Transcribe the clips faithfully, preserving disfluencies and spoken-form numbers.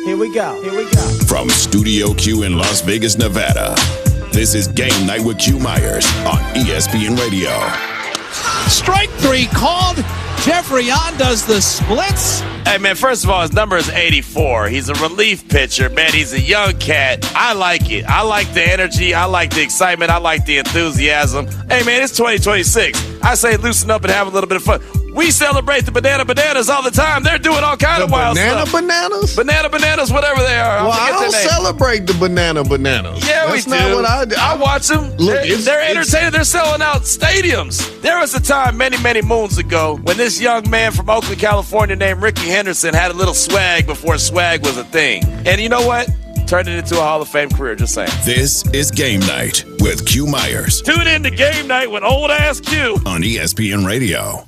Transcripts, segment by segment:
Here we go. Here we go. From Studio Q in Las Vegas, Nevada, this is Game Night with Q Myers on E S P N Radio. Strike three called. Jeffrey on does the splits. Hey, man, first of all, his number is eighty-four. He's a relief pitcher, man. He's a young cat. I like it. I like the energy. I like the excitement. I like the enthusiasm. Hey, man, it's twenty twenty-six. I say loosen up and have a little bit of fun. We celebrate the banana bananas all the time. They're doing all kind the of wild banana stuff. Banana bananas? Banana bananas, whatever they are. Well, I, I don't celebrate the banana bananas. Yeah, That's we not do. What I, do. I watch them. Look, they're it's, they're it's, entertaining. They're selling out stadiums. There was a time many, many moons ago when this young man from Oakland, California named Ricky Henderson had a little swag before swag was a thing. And you know what? Turned it into a Hall of Fame career, just saying. This is Game Night with Q Myers. Tune in to Game Night with old ass Q on E S P N Radio.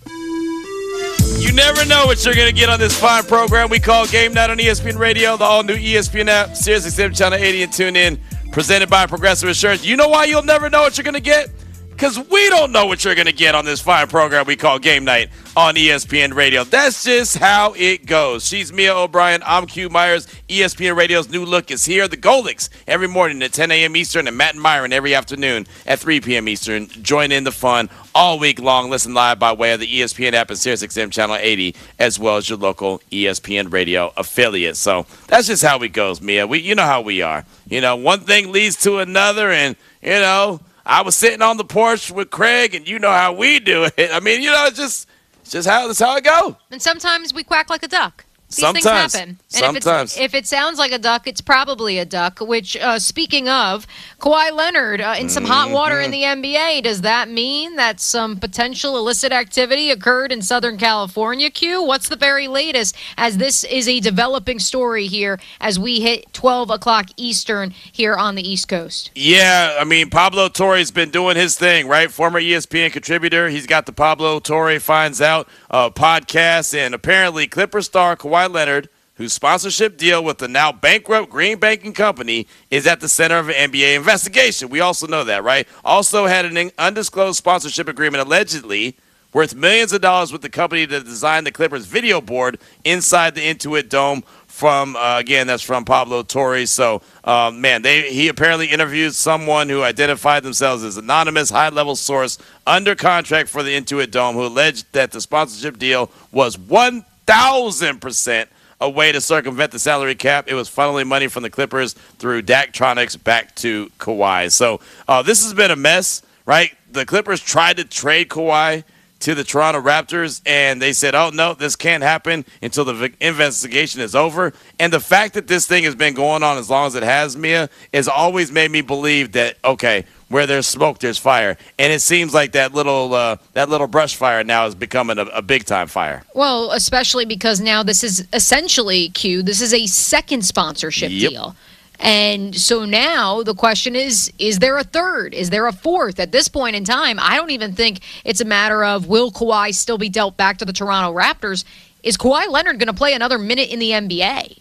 You never know what you're going to get on this fine program we call Game Night on E S P N Radio, the all-new E S P N app, Sirius X M Channel eighty, and tune in, presented by Progressive Insurance. You know why you'll never know what you're going to get? Because we don't know what you're going to get on this fine program we call Game Night on E S P N Radio. That's just how it goes. She's Mia O'Brien. I'm Q Myers. E S P N Radio's new look is here. The Goldics every morning at ten a.m. Eastern, and Matt and Myron every afternoon at three p.m. Eastern. Join in the fun all week long. Listen live by way of the E S P N app and Sirius X M Channel eighty, as well as your local E S P N Radio affiliate. So that's just how it goes, Mia. We, you know how we are. You know, one thing leads to another, and, you know, I was sitting on the porch with Craig, and you know how we do it. I mean, you know, it's just, it's just how that's how it goes. And sometimes we quack like a duck. These Sometimes. things happen. And Sometimes. If, if it sounds like a duck, it's probably a duck, which, uh, speaking of, Kawhi Leonard uh, in some mm-hmm. hot water in the N B A. Does that mean that some potential illicit activity occurred in Southern California, Q? What's the very latest, as this is a developing story here as we hit twelve o'clock Eastern here on the East Coast? Yeah, I mean, Pablo Torre's been doing his thing, right? Former E S P N contributor. He's got the Pablo Torre Finds Out uh, podcast, and apparently Clipper star Kawhi Leonard, whose sponsorship deal with the now bankrupt Green Banking Company is at the center of an N B A investigation. We also know that, right? Also had an undisclosed sponsorship agreement allegedly worth millions of dollars with the company that designed the Clippers video board inside the Intuit Dome. From, uh, again, that's from Pablo Torre. So, um, man, they he apparently interviewed someone who identified themselves as anonymous high-level source under contract for the Intuit Dome, who alleged that the sponsorship deal was one thousand percent a way to circumvent the salary cap. It was funneling money from the Clippers through Daktronics back to Kawhi. So uh, this has been a mess, right? The Clippers tried to trade Kawhi to the Toronto Raptors, and they said, oh, no, this can't happen until the investigation is over. And the fact that this thing has been going on as long as it has, Mia, has always made me believe that, okay, where there's smoke, there's fire. And it seems like that little uh, that little brush fire now is becoming a, a big-time fire. Well, especially because now this is essentially, Q, this is a second sponsorship yep. deal. And so now the question is, is there a third? Is there a fourth? At this point in time, I don't even think it's a matter of will Kawhi still be dealt back to the Toronto Raptors. Is Kawhi Leonard going to play another minute in the N B A?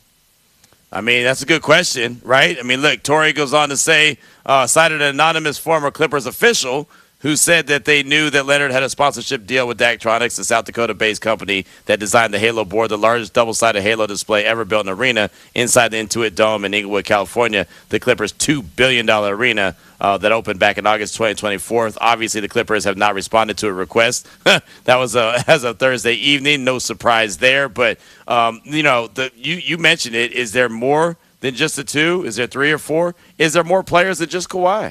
I mean, that's a good question, right? I mean, look, Torrey goes on to say, uh, cited an anonymous former Clippers official who said that they knew that Leonard had a sponsorship deal with Daktronics, the South Dakota-based company that designed the Halo board, the largest double-sided Halo display ever built in an arena inside the Intuit Dome in Inglewood, California, the Clippers' two billion dollars arena uh, that opened back in August twenty twenty-four. Obviously, the Clippers have not responded to a request. That was a, as of Thursday evening. No surprise there. But, um, you know, the, you, you mentioned it. Is there more than just the two? Is there three or four? Is there more players than just Kawhi?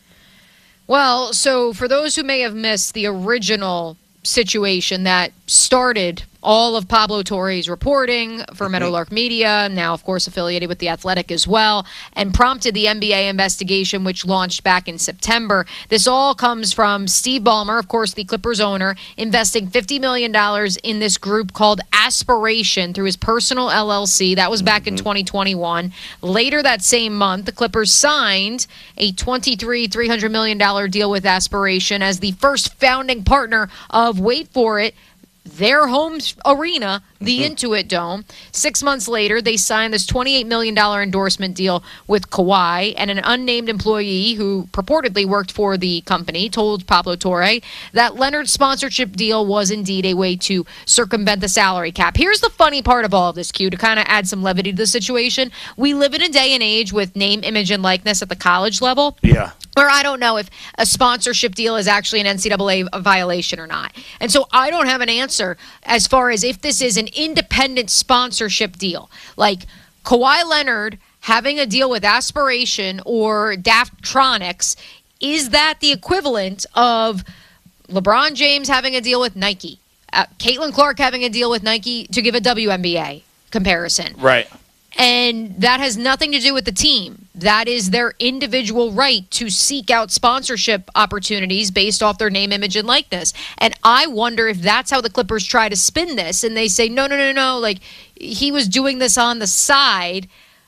Well, so for those who may have missed the original situation that started all of Pablo Torre's reporting for Meadowlark Media, now, of course, affiliated with The Athletic as well, and prompted the N B A investigation, which launched back in September. This all comes from Steve Ballmer, of course, the Clippers owner, investing fifty million dollars in this group called Aspiration through his personal L L C. That was back in twenty twenty-one. Later that same month, the Clippers signed a twenty-three, three hundred million dollars deal with Aspiration as the first founding partner of, wait for it, their home arena, the Intuit Dome. Six months later, they signed this twenty-eight million dollars endorsement deal with Kawhi, and an unnamed employee who purportedly worked for the company told Pablo Torre that Leonard's sponsorship deal was indeed a way to circumvent the salary cap. Here's the funny part of all of this, Q, to kind of add some levity to the situation. We live in a day and age with name, image, and likeness at the college level. Yeah. Where I don't know if a sponsorship deal is actually an N C double A violation or not. And so I don't have an answer as far as if this is an independent sponsorship deal. Like Kawhi Leonard having a deal with Aspiration or Daftronics, is that the equivalent of LeBron James having a deal with Nike? Uh, Caitlin Clark having a deal with Nike, to give a W N B A comparison. Right. And that has nothing to do with the team. That is their individual right to seek out sponsorship opportunities based off their name, image, and likeness. And I wonder if that's how the Clippers try to spin this. And they say, no, no, no, no, like he was doing this on the side.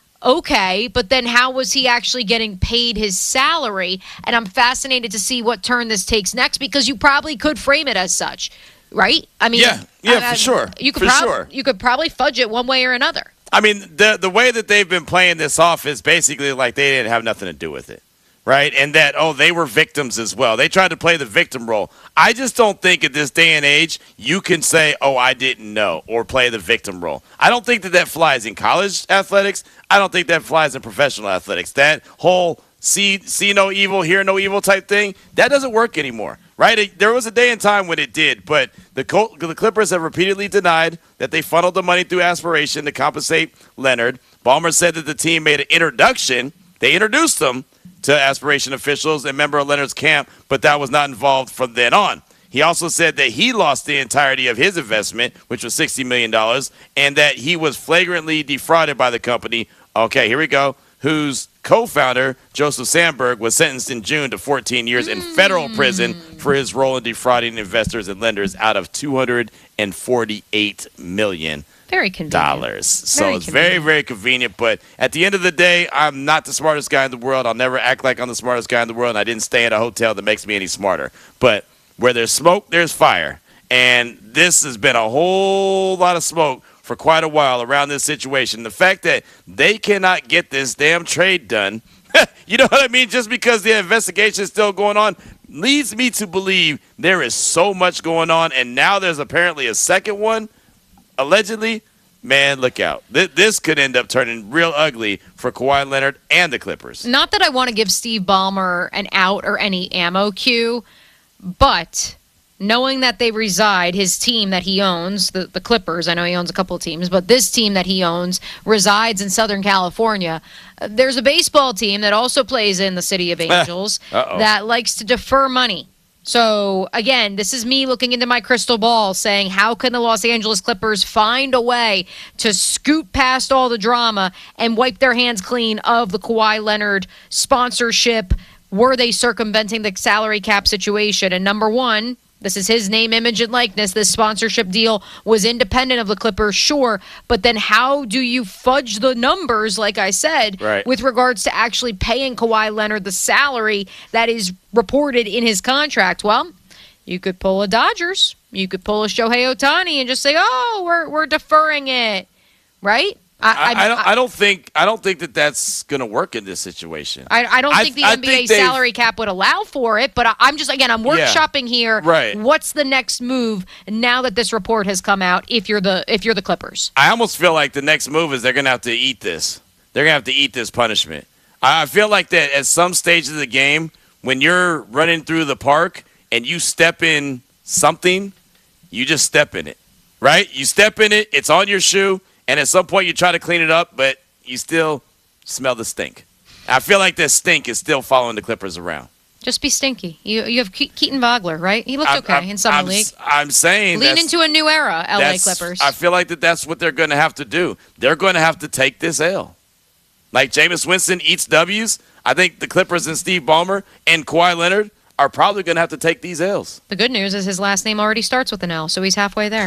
Okay, but then how was he actually getting paid his salary? And I'm fascinated to see what turn this takes next, because you probably could frame it as such, right? I mean, yeah, yeah, I, for sure. You could for prob- sure. You could probably fudge it one way or another. I mean, the the way that they've been playing this off is basically like they didn't have nothing to do with it, right? And that, oh, they were victims as well. They tried to play the victim role. I just don't think at this day and age you can say, oh, I didn't know, or play the victim role. I don't think that that flies in college athletics. I don't think that flies in professional athletics. That whole see see no evil, hear no evil type thing, that doesn't work anymore. Right? It, there was a day and time when it did, but the, Col- the Clippers have repeatedly denied that they funneled the money through Aspiration to compensate Leonard. Ballmer said that the team made an introduction. They introduced them to Aspiration officials and member of Leonard's camp, but that was not involved from then on. He also said that he lost the entirety of his investment, which was sixty million dollars, and that he was flagrantly defrauded by the company. Okay, here we go. Whose co-founder, Joseph Sandberg, was sentenced in June to fourteen years in federal prison for his role in defrauding investors and lenders out of two hundred forty-eight million dollars. Very convenient. Dollars. So Very it's very, convenient. very convenient. But at the end of the day, I'm not the smartest guy in the world. I'll never act like I'm the smartest guy in the world, and I didn't stay in a hotel that makes me any smarter. But where there's smoke, there's fire. And this has been a whole lot of smoke for quite a while around this situation. The fact that they cannot get this damn trade done, you know what I mean, just because the investigation is still going on, leads me to believe there is so much going on, and now there's apparently a second one, allegedly. Man, look out. Th- this could end up turning real ugly for Kawhi Leonard and the Clippers. Not that I want to give Steve Ballmer an out or any ammo cue, but knowing that they reside, his team that he owns, the, the Clippers, I know he owns a couple of teams, but this team that he owns resides in Southern California. Uh, there's a baseball team that also plays in the City of Angels that likes to defer money. So, again, this is me looking into my crystal ball saying, how can the Los Angeles Clippers find a way to scoot past all the drama and wipe their hands clean of the Kawhi Leonard sponsorship? Were they circumventing the salary cap situation? And number one, this is his name, image, and likeness. This sponsorship deal was independent of the Clippers, sure. But then how do you fudge the numbers, like I said, right, with regards to actually paying Kawhi Leonard the salary that is reported in his contract? Well, you could pull a Dodgers. You could pull a Shohei Ohtani and just say, oh, we're we're deferring it, right? I, I, I don't. I don't think. I don't think that that's going to work in this situation. I, I don't think the I, N B A think salary cap would allow for it. But I, I'm just again, I'm workshopping yeah, here. Right. What's the next move now that this report has come out? If you're the if you're the Clippers, I almost feel like the next move is they're going to have to eat this. They're going to have to eat this punishment. I feel like that at some stage of the game, when you're running through the park and you step in something, you just step in it, right? You step in it. It's on your shoe. And at some point you try to clean it up, but you still smell the stink. I feel like that stink is still following the Clippers around. just be stinky. You you have Ke- Keaton Vogler, right? He looked I'm, okay I'm, in summer I'm, league. I'm saying lean into a new era, L A Clippers. I feel like that that's what they're going to have to do. They're going to have to take this L. Like Jameis Winston eats W's, I think the Clippers and Steve Ballmer and Kawhi Leonard are probably going to have to take these L's. The good news is his last name already starts with an L, so he's halfway there.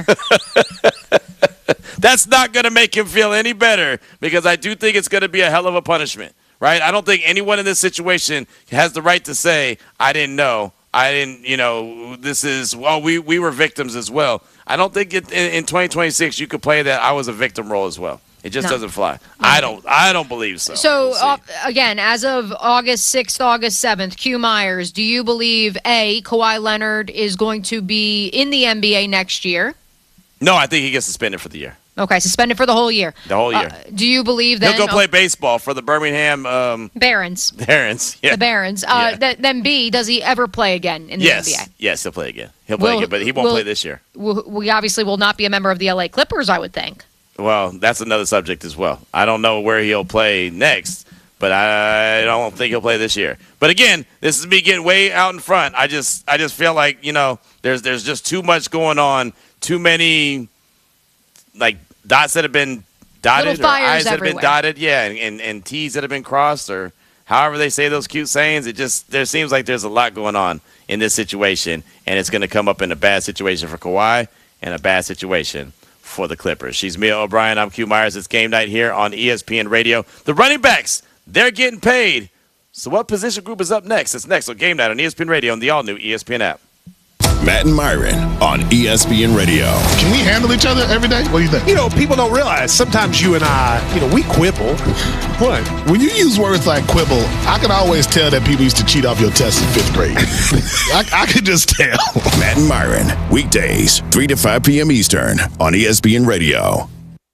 That's not going to make him feel any better because I do think it's going to be a hell of a punishment, right? I don't think anyone in this situation has the right to say, I didn't know. I didn't, you know, this is, well, we, we were victims as well. I don't think it, in, in twenty twenty-six you could play that I was a victim role as well. It just No. doesn't fly. I don't. I don't believe so. So, We'll see. uh, again, as of August sixth, August seventh, Q Myers, do you believe, A, Kawhi Leonard is going to be in the N B A next year? No, I think he gets suspended for the year. Okay, suspended for the whole year. The whole year. Uh, do you believe then? He'll go play baseball for the Birmingham um, Barons. Barons. Yeah. The Barons. Uh, Yeah. th- then, B, does he ever play again in the Yes. N B A? Yes, he'll play again. He'll play Will- again, but he won't will- play this year. W- We obviously will not be a member of the L A Clippers, I would think. Well, that's another subject as well. I don't know where he'll play next, but I don't think he'll play this year. But again, this is me getting way out in front. I just I just feel like, you know, there's there's just too much going on, too many like dots that have been dotted Little or fires I's that have been everywhere. dotted, yeah, and, and, and T's that have been crossed or however they say those cute sayings. It just there seems like there's a lot going on in this situation, and it's going to come up in a bad situation for Kawhi and a bad situation for the Clippers. She's Mia O'Brien. I'm Q Myers. It's game night here on E S P N Radio. The running backs, they're getting paid. So what position group is up next? It's next on Game Night on E S P N Radio and the all-new E S P N app. Matt and Myron on E S P N Radio. Can we handle each other every day? What do you think? You know, people don't realize sometimes you and I, you know, we quibble. What? When you use words like quibble, I can always tell that people used to cheat off your test in fifth grade. I, I could just tell. Matt and Myron, weekdays, three to five p.m. Eastern on E S P N Radio.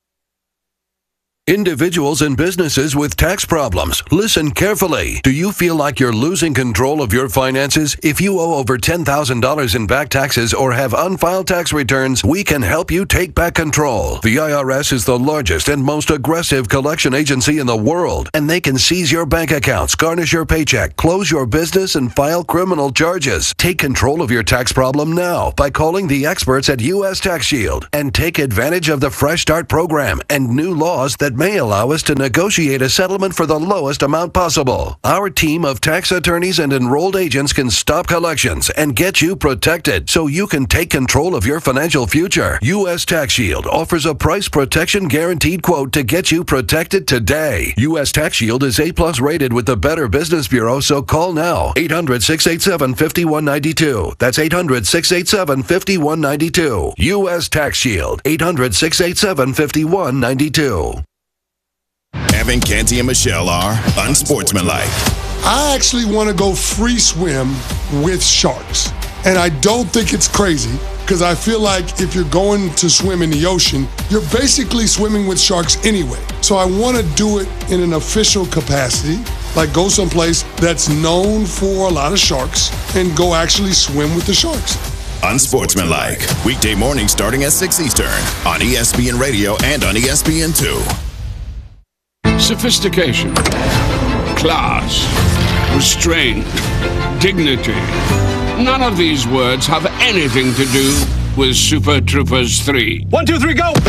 Individuals and businesses with tax problems, listen carefully. Do you feel like you're losing control of your finances? If you owe over ten thousand dollars in back taxes or have unfiled tax returns, we can help you take back control. The I R S is the largest and most aggressive collection agency in the world, and they can seize your bank accounts, garnish your paycheck, close your business, and file criminal charges. Take control of your tax problem now by calling the experts at U S Tax Shield and take advantage of the Fresh Start program and new laws that may allow us to negotiate a settlement for the lowest amount possible. Our team of tax attorneys and enrolled agents can stop collections and get you protected so you can take control of your financial future. U S Tax Shield offers a price protection guaranteed quote to get you protected today. U S Tax Shield is A plus rated with the Better Business Bureau, so call now. eight hundred, six eight seven, five one nine two. That's eight hundred, six eight seven, five one nine two. U S Tax Shield. eight hundred, six eight seven, five one nine two. Evan, Canty, and Michelle are unsportsmanlike. I actually want to go free swim with sharks. And I don't think it's crazy because I feel like if you're going to swim in the ocean, you're basically swimming with sharks anyway. So I want to do it in an official capacity, like go someplace that's known for a lot of sharks and go actually swim with the sharks. Unsportsmanlike. Weekday mornings starting at six Eastern on E S P N Radio and on E S P N two. Sophistication, class, restraint, dignity. None of these words have anything to do with Super Troopers three. One, two, three, go!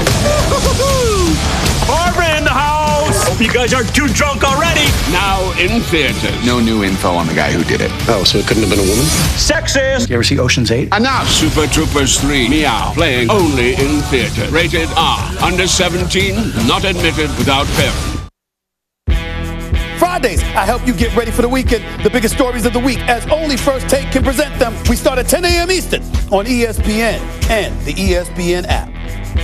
Barbara in the house! Hope you guys aren't too drunk already! Now in theaters. No new info on the guy who did it. Oh, so it couldn't have been a woman? Sexist! You ever see Ocean's eight? Enough! Super Troopers three, Meow, playing only in theaters. Rated R. Under seventeen, not admitted without parents. Fridays, I help you get ready for the weekend. The biggest stories of the week, as only First Take can present them. We start at ten a.m. Eastern on E S P N and the E S P N app.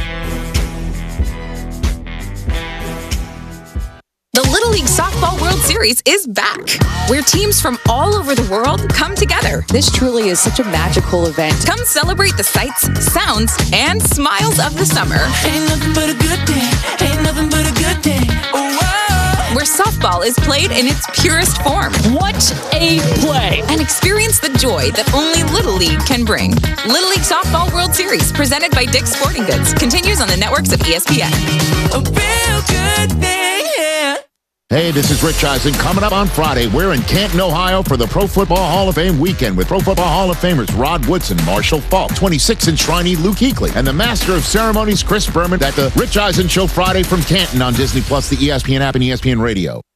The Little League Softball World Series is back, where teams from all over the world come together. This truly is such a magical event. Come celebrate the sights, sounds, and smiles of the summer. Ain't nothing but a good day. Ain't nothing but a good day. Oh, wow. Where softball is played in its purest form. What a play! And experience the joy that only Little League can bring. Little League Softball World Series, presented by Dick's Sporting Goods, continues on the networks of E S P N. A real good thing, yeah. Hey, this is Rich Eisen. Coming up on Friday, we're in Canton, Ohio for the Pro Football Hall of Fame weekend with Pro Football Hall of Famers Rod Woodson, Marshall Faulk, twenty-six inch Shriney Luke Kuechly, and the Master of Ceremonies Chris Berman at the Rich Eisen Show Friday from Canton on Disney Plus, the E S P N app, and E S P N Radio.